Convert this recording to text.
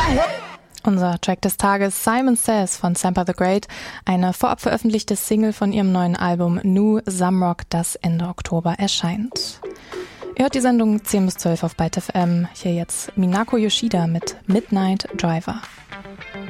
Unser Track des Tages, Simon Says von Sampa the Great, eine vorab veröffentlichte Single von ihrem neuen Album New Zamrock, das Ende Oktober erscheint. Ihr hört die Sendung 10 bis 12 auf Byte FM. Hier jetzt Minako Yoshida mit Midnight Driver.